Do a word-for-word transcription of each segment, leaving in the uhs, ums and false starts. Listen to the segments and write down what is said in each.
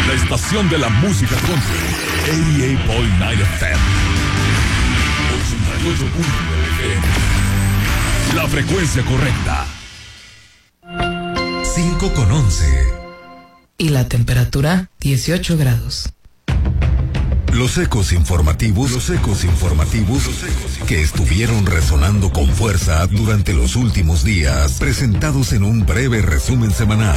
La estación de la música country. ochenta y ocho punto nueve F M. ochenta y ocho punto nueve F M. La frecuencia correcta. cinco con once. Y la temperatura, dieciocho grados. Los ecos informativos, los ecos informativos que estuvieron resonando con fuerza durante los últimos días, presentados en un breve resumen semanal.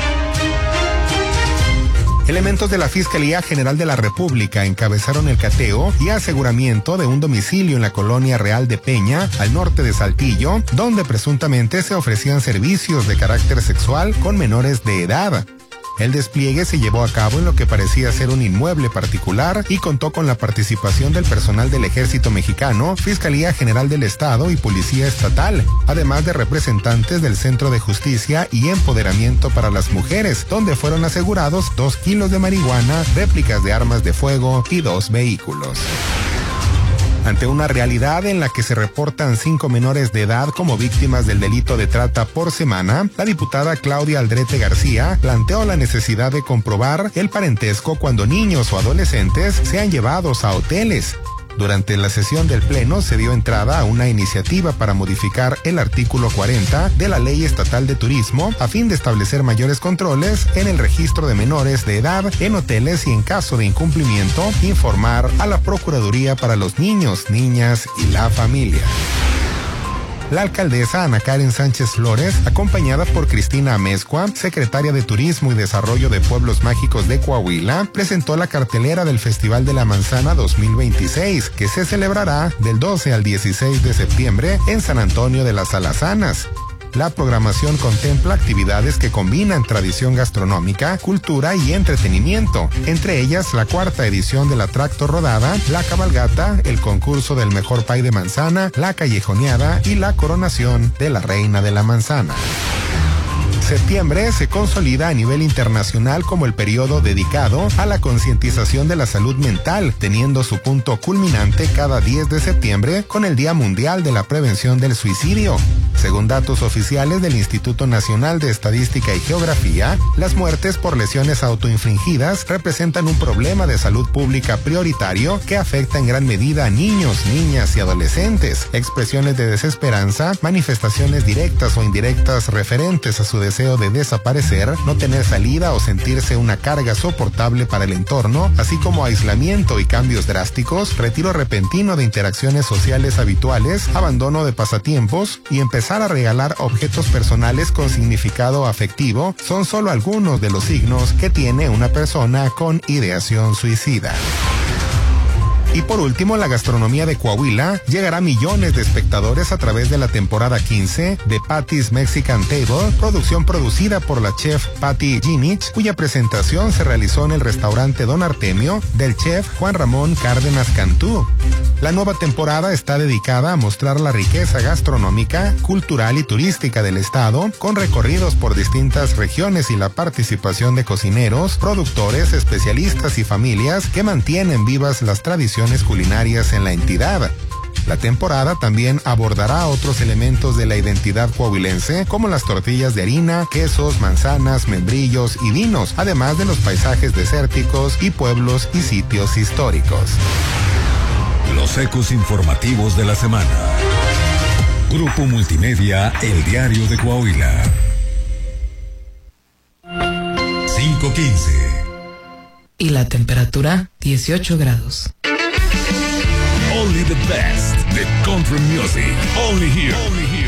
Elementos de la Fiscalía General de la República encabezaron el cateo y aseguramiento de un domicilio en la colonia Real de Peña, al norte de Saltillo, donde presuntamente se ofrecían servicios de carácter sexual con menores de edad. El despliegue se llevó a cabo en lo que parecía ser un inmueble particular y contó con la participación del personal del Ejército Mexicano, Fiscalía General del Estado y Policía Estatal, además de representantes del Centro de Justicia y Empoderamiento para las Mujeres, donde fueron asegurados dos kilos de marihuana, réplicas de armas de fuego y dos vehículos. Ante una realidad en la que se reportan cinco menores de edad como víctimas del delito de trata por semana, la diputada Claudia Aldrete García planteó la necesidad de comprobar el parentesco cuando niños o adolescentes sean llevados a hoteles. Durante la sesión del Pleno se dio entrada a una iniciativa para modificar el artículo cuarenta de la Ley Estatal de Turismo a fin de establecer mayores controles en el registro de menores de edad en hoteles y, en caso de incumplimiento, informar a la Procuraduría para los Niños, Niñas y la Familia. La alcaldesa Ana Karen Sánchez Flores, acompañada por Cristina Amezcua, secretaria de Turismo y Desarrollo de Pueblos Mágicos de Coahuila, presentó la cartelera del Festival de la Manzana dos mil veintiséis, que se celebrará del doce al dieciséis de septiembre en San Antonio de las Alazanas. La programación contempla actividades que combinan tradición gastronómica, cultura y entretenimiento, entre ellas la cuarta edición de la Tracto Rodada, la cabalgata, el concurso del mejor pay de manzana, la callejoneada y la coronación de la Reina de la Manzana. Septiembre se consolida a nivel internacional como el periodo dedicado a la concientización de la salud mental, teniendo su punto culminante cada diez de septiembre con el Día Mundial de la Prevención del Suicidio. Según datos oficiales del Instituto Nacional de Estadística y Geografía, las muertes por lesiones autoinfligidas representan un problema de salud pública prioritario que afecta en gran medida a niños, niñas y adolescentes. Expresiones de desesperanza, manifestaciones directas o indirectas referentes a su deseo de desaparecer, no tener salida o sentirse una carga soportable para el entorno, así como aislamiento y cambios drásticos, retiro repentino de interacciones sociales habituales, abandono de pasatiempos y empezar a regalar objetos personales con significado afectivo, son solo algunos de los signos que tiene una persona con ideación suicida. Y por último, la gastronomía de Coahuila llegará a millones de espectadores a través de la temporada quince de Patty's Mexican Table, producción producida por la chef Patty Ginich, cuya presentación se realizó en el restaurante Don Artemio del chef Juan Ramón Cárdenas Cantú. La nueva temporada está dedicada a mostrar la riqueza gastronómica, cultural y turística del estado, con recorridos por distintas regiones y la participación de cocineros, productores, especialistas y familias que mantienen vivas las tradiciones culinarias en la entidad. La temporada también abordará otros elementos de la identidad coahuilense, como las tortillas de harina, quesos, manzanas, membrillos y vinos, además de los paisajes desérticos y pueblos y sitios históricos. Los ecos informativos de la semana. Grupo Multimedia, El Diario de Coahuila. cinco quince. Y la temperatura, dieciocho grados. Only the best, the country music, only here, only here.